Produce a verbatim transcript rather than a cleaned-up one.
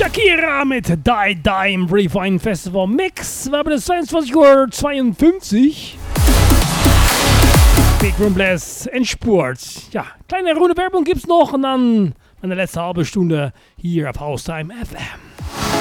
Shakira mit Die Die im Refine Festival Mix. Wir haben das zweiundzwanzig Uhr zweiundfünfzig. Big Room Blast Endspurt. Ja, kleine Runde Werbung gibt's noch und dann meine letzte halbe Stunde hier auf Haustime F M.